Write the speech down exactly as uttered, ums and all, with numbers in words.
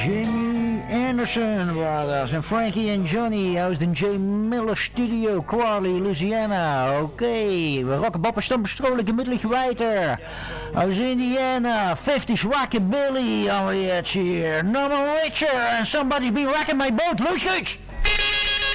Jimmy Anderson Brothers en Frankie en Johnny uit de J. Miller Studio, Crawley, Louisiana. Oké, okay. We rocken bappen stampen strolijk middelig weiter. Uit Indiana, fifties rockabilly, alweer hier. Norman Richer and Somebody's Been Rocking My Boat, Loose Gooch!